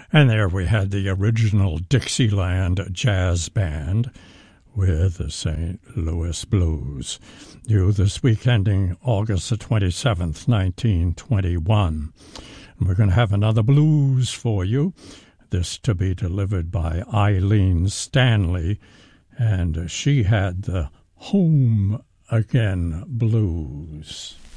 And there we had the original Dixieland Jazz Band with the St. Louis Blues. Due this week ending August the 27th, 1921. And we're going to have another blues for you. This to be delivered by Eileen Stanley. And she had the Home Again Blues.